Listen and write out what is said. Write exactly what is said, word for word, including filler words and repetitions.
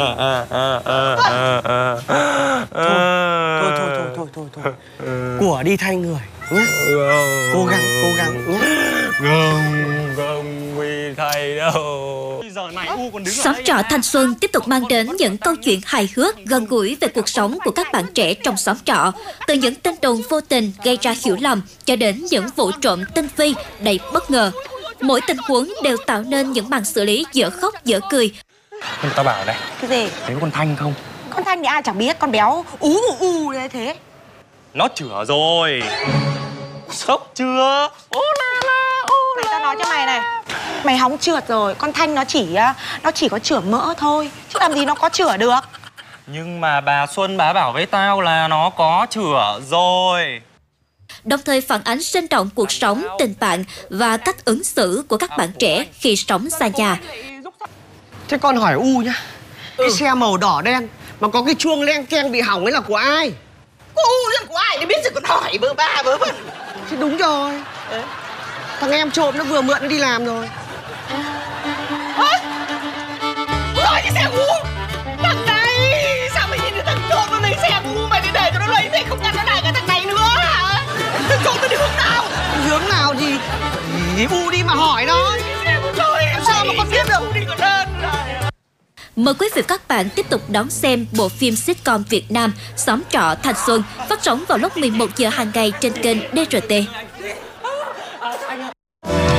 Thôi, thôi, thôi, thôi, thôi, thôi. Của đi thay người nhé. Cố gắng, cố gắng nhé. Không, không đi thay đâu. Giờ này U còn đứng Xóm trọ thanh xuân tiếp tục mang đến những câu chuyện hài hước, gần gũi về cuộc sống của các bạn trẻ trong xóm trọ. Từ những tin đồn vô tình gây ra hiểu lầm cho đến những vụ trộm tinh vi đầy bất ngờ. Mỗi tình huống đều tạo nên những màn xử lý dở khóc dở cười. Nhưng tao bảo này, Cái gì? thấy có con Thanh không? Con Thanh thì ai chẳng biết, con béo ú ù ù như thế. Nó chửa rồi. Sốc chưa? Ô la la, ô Này tao nói cho mày này, mày hóng trượt rồi. Con Thanh nó chỉ nó chỉ có chửa mỡ thôi, chứ làm gì nó có chửa được. Nhưng mà bà Xuân bà bảo với tao là nó có chửa rồi. Đồng thời phản ánh sinh động cuộc sống, tình bạn và cách ứng xử của các bạn trẻ khi sống xa nhà. Thế con hỏi U nhá. Cái xe màu đỏ đen mà có cái chuông leng keng bị hỏng ấy là của ai? Của U chứ của ai thì biết gì còn hỏi bơ ba bớ vẩn. Thì đúng rồi. Thằng em trộm nó vừa mượn nó đi làm rồi. Rồi cái xe của U. Thằng này, sao mày nhìn thấy thằng trộm nó lấy xe của U mày đi để cho nó lấy, mày không ngăn nó lại cả thằng này nữa hả? Thằng trộm nó đi hướng nào? Hướng nào thì thì U đi mà hỏi nó. Rồi sao mà con biết được? Đi còn hơn. Mời quý vị và các bạn tiếp tục đón xem bộ phim sitcom Việt Nam Xóm trọ thanh xuân phát sóng vào lúc mười một giờ hàng ngày trên kênh đê rờ tê.